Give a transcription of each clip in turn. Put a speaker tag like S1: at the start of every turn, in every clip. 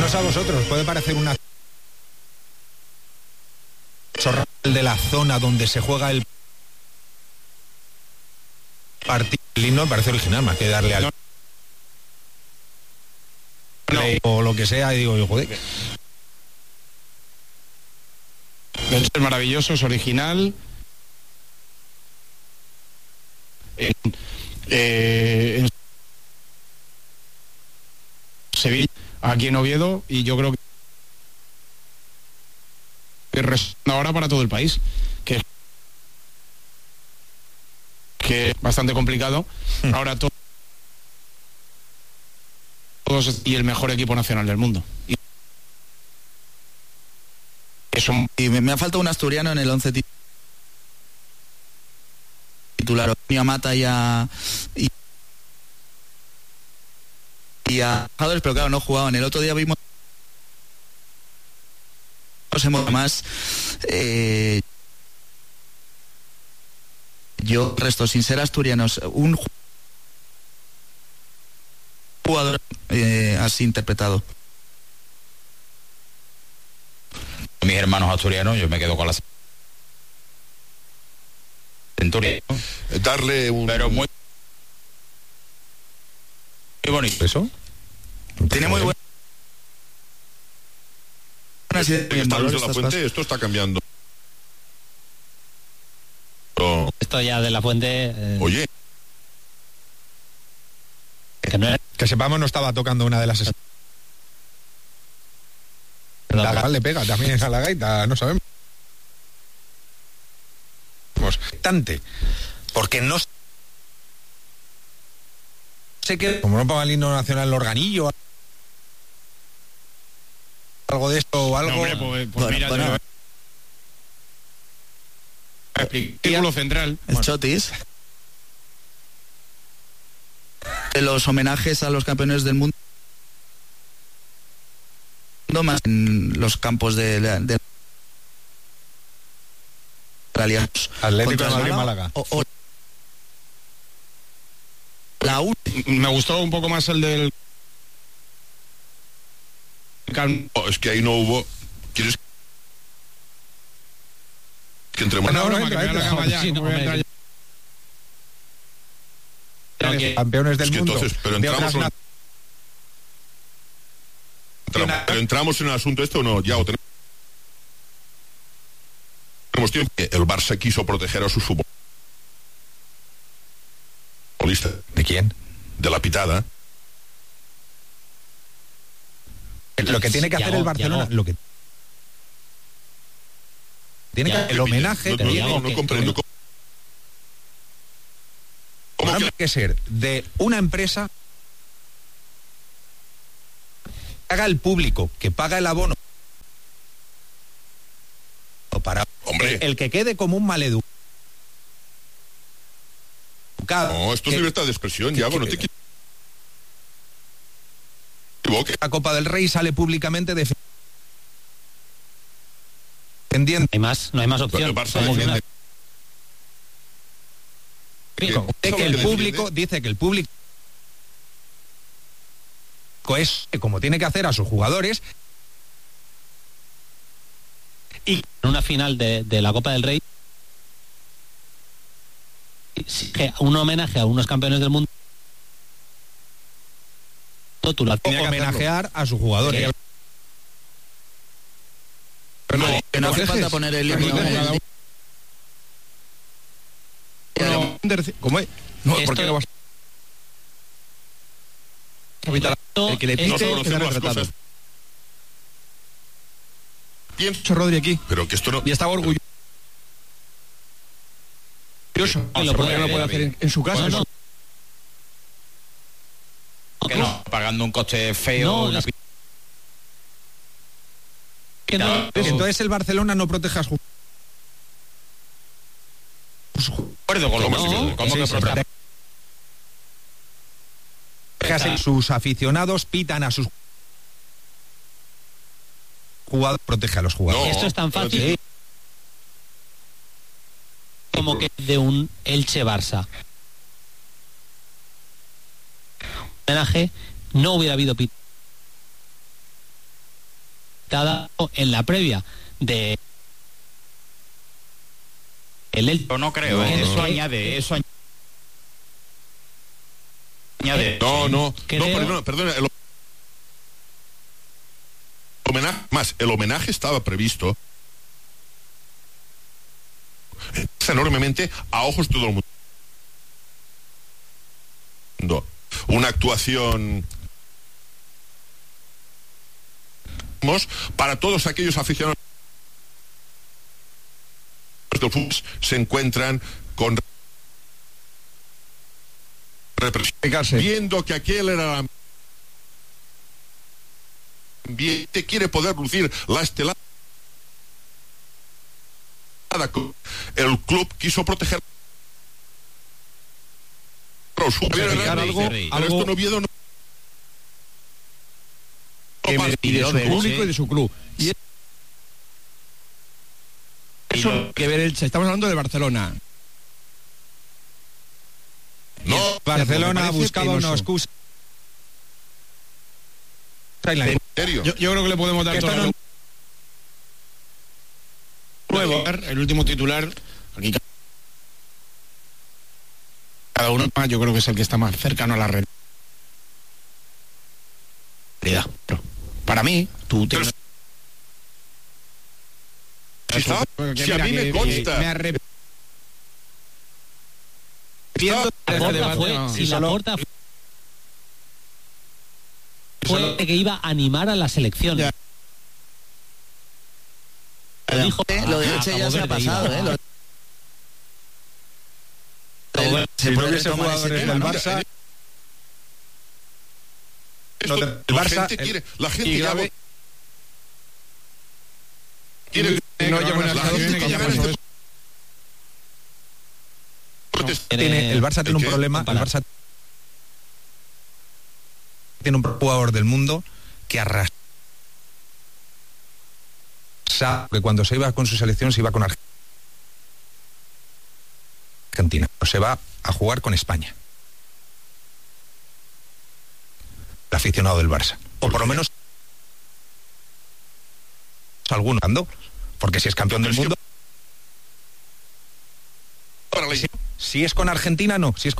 S1: no sé a vosotros, puede parecer una chorrada de la zona donde se juega el partido. El himno me parece original, más que darle al o lo que sea, y digo yo, joder.
S2: Es maravilloso, es original. En Sevilla, aquí en Oviedo, y yo creo que resuena ahora para todo el país, que es bastante complicado. Ahora todos y el mejor equipo nacional del mundo.
S3: Y me ha faltado un asturiano en el 11 titular, a Mata y a jugadores, pero claro, no jugaban. El otro día vimos más yo resto sin ser asturianos, un jugador así interpretado.
S4: Mis hermanos asturianos, yo me quedo con la Centurión.
S5: Darle un...
S4: Pero muy bonito.
S1: ¿Eso?
S3: Tiene muy buena...
S5: Está Luis de la Fuente, esto está cambiando. Pero...
S6: Esto ya de la Fuente...
S5: Oye.
S1: Que sepamos, no estaba tocando una de las... La gaita le pega también a la gaita, no sabemos. Porque no sé qué, como no ponga el himno nacional el organillo, algo de esto o algo.
S2: No, hombre, pues mira,
S3: bueno.
S2: Círculo central.
S3: El Chotis. De los homenajes a los campeones del mundo, más en los campos de
S1: Atlético de Madrid, Málaga.
S2: Me gustó un poco más el del...
S5: Es que ahí no hubo... ¿Quieres que entremos?
S1: Campeones del mundo.
S5: Entonces, pero entramos en el asunto este o no, ya o tenemos tiempo. El Barça quiso proteger a sus futbolistas.
S1: ¿De quién?
S5: De la pitada.
S1: Lo que tiene que hacer el Barcelona, lo que tiene que el homenaje
S5: No comprendo. ¿Cómo
S1: tiene que ser de una empresa que haga el público, que paga el abono para el que quede como un maleducado.
S5: No, esto es libertad de expresión, Yago, no te equivoques.
S1: La Copa del Rey sale públicamente defendiendo.
S6: No hay más opción.
S1: El público dice que el público es como tiene que hacer a sus jugadores.
S6: Y en una final de la Copa del Rey, un homenaje a unos campeones del mundo, tú lo
S1: homenajear a sus jugadores.
S3: Pero que no hace falta poner el himno.
S1: ¿Cómo es? No, ¿por qué no vas a evitar el que le pite, que se ha retratado?
S5: Pienso,
S1: Rodri aquí.
S5: Pero que esto no...
S1: Y estaba orgulloso. ¿Por qué no puede hacer en su casa?
S6: Bueno,
S4: Que no, pagando un coste feo.
S6: No,
S1: entonces el Barcelona no protege a sus
S4: acuerdo con lo que protege.
S1: Sus aficionados pitan a sus jugadores, protege a los jugadores.
S6: Esto es tan fácil como que de un Elche Barça homenaje no hubiera habido en la previa de el Elche.
S4: Yo no creo, eso añade.
S5: No,
S6: Creo-
S5: perdona. El homenaje estaba previsto enormemente a ojos de todo el mundo. Una actuación para todos aquellos aficionados del fútbol se encuentran con represión, viendo que aquel era ambiente, quiere poder lucir la estelada. El club quiso proteger algo, esto no Oviedo
S7: y de su público y de su club. Y eso que ver estamos hablando de Barcelona.
S5: No,
S1: Barcelona buscaba una excusa.
S5: ¿en serio?
S2: Yo creo que le podemos dar toda la nuevo. El último titular. Aquí cada uno más, yo creo que es el que está más cercano a la realidad. Para mí, tú tienes.
S5: Si a mí me consta.
S7: Me arrepiento.
S6: Si Laporta fue que iba a animar a la selección.
S7: Ya.
S6: Dijo,
S3: Lo de Elche ya se ha pasado,
S1: Si no hubiese jugadores del Barça,
S5: La gente ya quiere
S7: No lleva una
S1: el Barça tiene un problema. El Barça tiene un jugador del mundo que arrastra. Que cuando se iba con su selección se iba con Argentina. Se va a jugar con España. El aficionado del Barça. O por lo menos alguno. Porque si es campeón del mundo. Si es con Argentina, no. Si es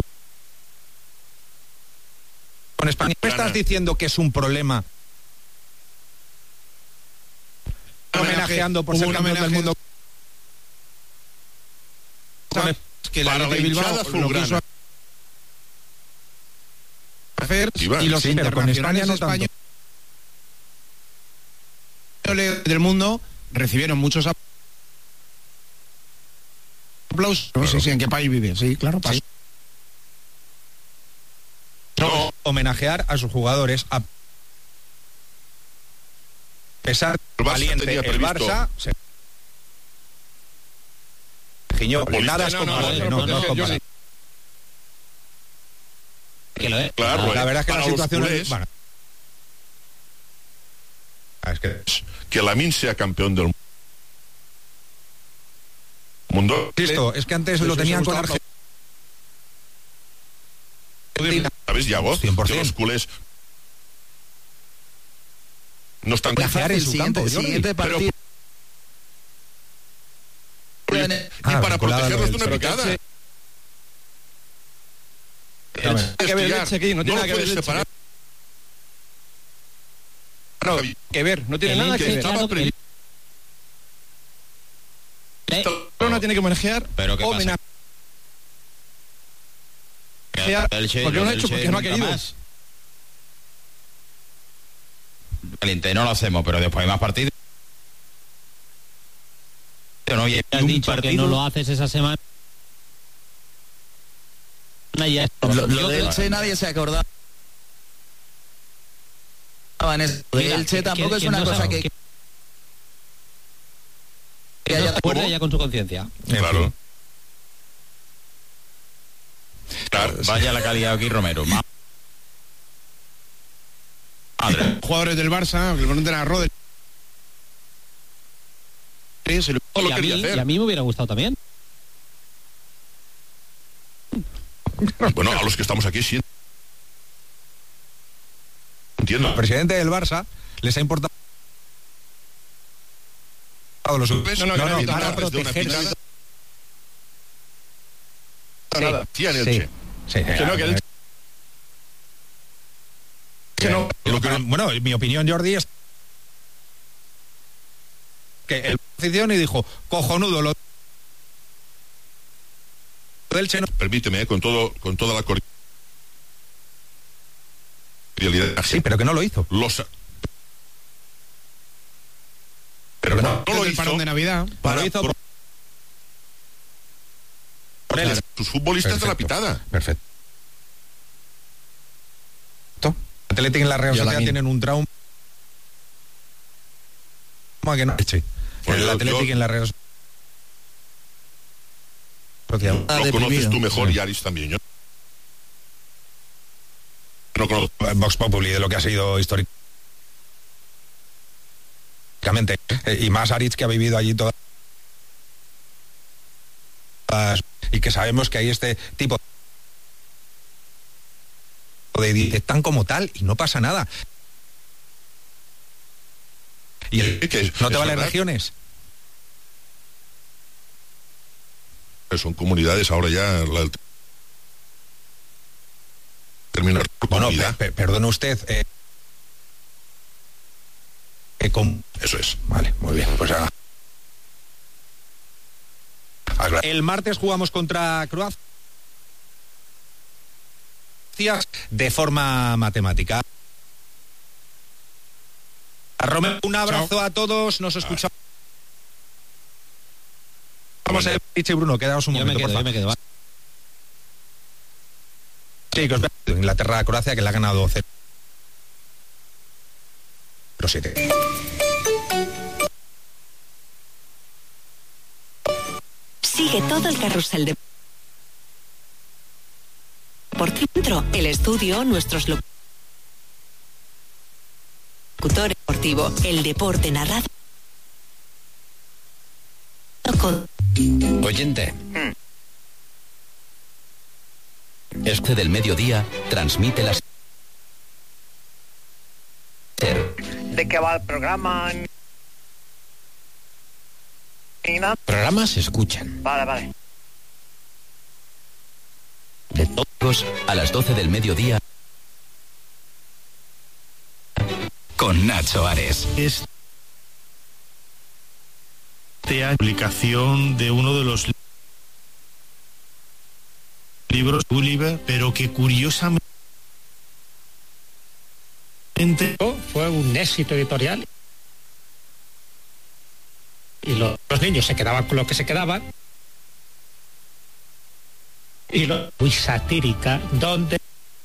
S1: con España. ¿Me estás diciendo que es un problema? Homenajeando por ser campeón del mundo.
S7: que
S5: para la hinchada azulgrana.
S7: Y los
S1: sí, pero con España no tanto.
S7: Españoles del mundo recibieron muchos aplausos.
S5: Claro.
S7: Sí, ¿en qué país vive? Sí, claro.
S1: Sí. No, homenajear a sus jugadores a pesar
S5: El Barça
S1: valiente
S5: tenía
S1: el
S5: previsto.
S1: Barça se giñó, nada es comparable, no es comparable.
S6: que lo es.
S5: Claro,
S1: La verdad es que
S5: para
S1: la situación
S5: los
S1: es,
S5: culés,
S1: bueno, es
S5: que Lamine sea campeón del mundo.
S1: Listo, es que antes lo tenían con Argentina.
S5: ¿Sabes, Yago?
S1: 100%.
S5: Que los culés no están
S1: Homenajear en su campo, Jordi.
S3: siguiente partido.
S5: ni para protegerlos de una picada.
S7: Que ver Elche aquí, no tiene nada que ver
S5: puedes
S7: Elche.
S5: separar.
S7: Que ver, no tiene
S6: El
S7: nada que
S6: Elche,
S7: ver.
S6: claro,
S5: previsto.
S7: Barcelona tiene que homenajear.
S4: Pero ¿qué pasa?
S7: Porque no lo ha hecho, porque no ha querido.
S4: Caliente, no lo hacemos, pero después hay más partidos. No, y
S6: has dicho que no lo haces esa semana. Ya es-
S3: Lo de Elche nadie se acordaba. En esto. Lo de
S6: Mira,
S3: Elche tampoco es
S6: que
S3: una
S6: no
S3: cosa
S6: sabe-
S3: que
S6: que no se acuerda ya con su conciencia.
S5: Claro.
S4: Vaya la calidad aquí, Romero. Madre.
S7: Jugadores del Barça, que le pregunten a Rodri. Se lo-
S5: No lo
S6: Y a,
S5: quería
S6: mí,
S5: hacer.
S6: y a mí me hubiera gustado también.
S5: Bueno, a los que estamos aquí sí. Entiendo.
S1: El presidente del Barça les ha importado los
S7: No,
S5: para
S7: protegerse.
S5: nada. Tía en Elche.
S1: Sí,
S7: Que no, que el... Que no.
S1: Bueno, mi opinión, Jordi, es que el posición y dijo, cojonudo, lo del Cheno.
S5: Permíteme, con toda la cordialidad.
S1: Sí, pero que no lo hizo.
S5: Pero no lo
S7: el
S5: hizo
S7: parón de Navidad.
S5: para
S1: Lo hizo por él.
S5: sus futbolistas de la pitada.
S1: Perfecto. Atlético y la Real Sociedad tienen un trauma que no. Sí.
S5: Bueno,
S1: el Atlético y en la Real Sociedad.
S5: Lo conoces tú mejor y Aris también. Yo no conozco.
S1: Vox Populi, de lo que ha sido históricamente. Y más Aritz, que ha vivido allí todas. Y que sabemos que hay este tipo de están como tal y no pasa nada. Y no te vale regiones.
S5: Son comunidades ahora ya. Terminar por
S1: bueno,
S5: comunidad.
S1: perdone usted.
S5: Eso es.
S1: Vale, muy bien. Pues el martes jugamos contra Croacia de forma matemática. Romero, un abrazo. Chao a todos, nos escuchamos. Vamos a ver, Pichi Bruno, quedaos un momento,
S6: yo me quedo.
S1: Sí, que os veo. Inglaterra, Croacia, que le ha ganado 0-7.
S8: Sigue todo el carrusel de por dentro, el estudio, nuestros locutores deportivo, el deporte narrado.
S9: Oyente. Este del mediodía transmite las...
S10: ¿De qué va el programa?
S9: Programas se escuchan.
S10: Vale.
S9: De todos a las 12 del mediodía. Con Nacho Ares.
S11: Publicación de uno de los libros Gulliver, pero que curiosamente
S12: fue un éxito editorial y los niños se quedaban con lo que se quedaban y muy satírica, donde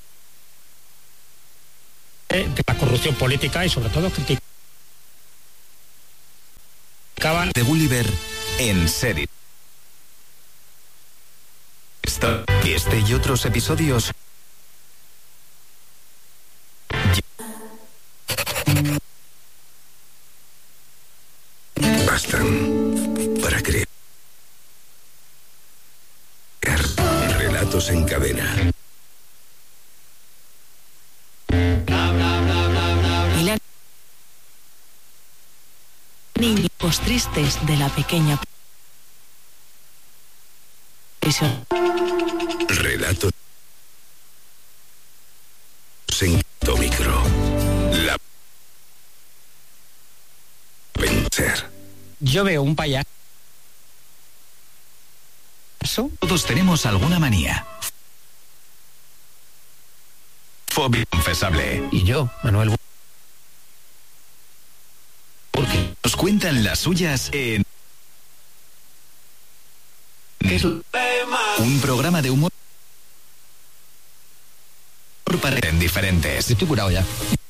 S12: de la corrupción política y sobre todo criticaban
S9: de Gulliver en serie. Este y otros episodios
S13: bastan para crear relatos en cadena.
S8: Niños tristes de la pequeña prisión.
S13: Relatos en micro. La vencer.
S12: Yo veo un payaso.
S9: Todos tenemos alguna manía. Fobia confesable.
S12: Y yo, Manuel.
S9: Porque nos cuentan las suyas en un programa de humor para diferentes.
S12: Estoy curado ya.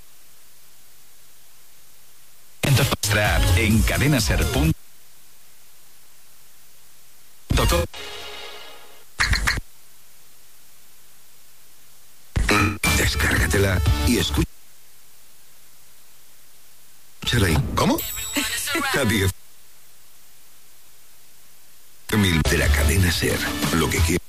S9: En cadenaser.com.
S13: Descárgatela y escúchala.
S5: ¿Cómo?
S13: A 10.000 de la cadena Ser. Lo que quiero.